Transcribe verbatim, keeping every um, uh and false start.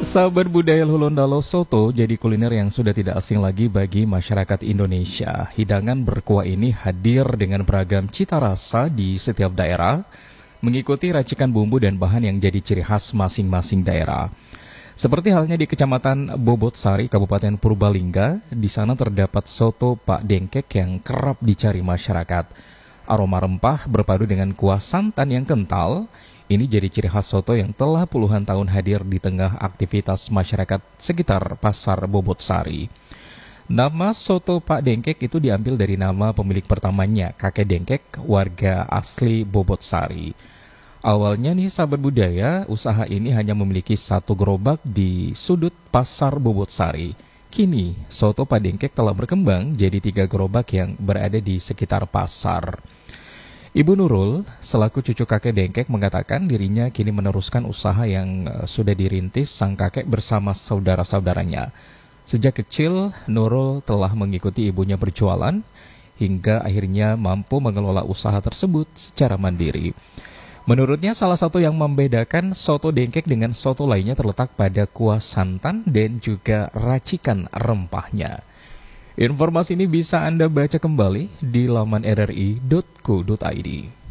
Sahabat budaya Lulondalo Soto jadi kuliner yang sudah tidak asing lagi bagi masyarakat Indonesia. Hidangan berkuah ini hadir dengan beragam cita rasa di setiap daerah, mengikuti racikan bumbu dan bahan yang jadi ciri khas masing-masing daerah. Seperti halnya di Kecamatan Bobotsari, Kabupaten Purbalingga, di sana terdapat soto Pak Dengkek yang kerap dicari masyarakat. Aroma rempah berpadu dengan kuah santan yang kental. Ini jadi ciri khas soto yang telah puluhan tahun hadir di tengah aktivitas masyarakat sekitar Pasar Bobotsari. Nama soto Pak Dengkek itu diambil dari nama pemilik pertamanya, kakek Dengkek, warga asli Bobotsari. Awalnya nih sahabat budaya, usaha ini hanya memiliki satu gerobak di sudut Pasar Bobotsari. Kini, soto Pak Dengkek telah berkembang jadi tiga gerobak yang berada di sekitar pasar. Ibu Nurul, selaku cucu kakek Dengkek, mengatakan dirinya kini meneruskan usaha yang uh, sudah dirintis sang kakek bersama saudara-saudaranya. Sejak kecil, Nurul telah mengikuti ibunya berjualan, hingga akhirnya mampu mengelola usaha tersebut secara mandiri. Menurutnya, salah satu yang membedakan soto Dengkek dengan soto lainnya terletak pada kuah santan dan juga racikan rempahnya. Informasi ini bisa Anda baca kembali di laman r r i titik co titik i d.